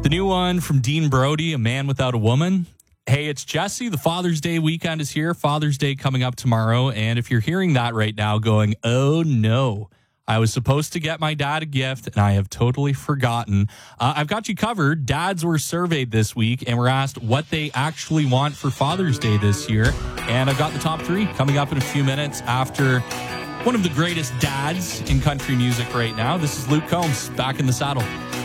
The new one from Dean Brody, A Man Without a Woman. Hey, it's Jesse. The Father's Day weekend is here. Father's Day coming up tomorrow. And if you're hearing that right now going, oh no, I was supposed to get my dad a gift and I have totally forgotten. I've got you covered. Dads were surveyed this week and were asked what they actually want for Father's Day this year. And I've got the top 3 coming up in a few minutes after one of the greatest dads in country music right now. This is Luke Combs, back in the saddle.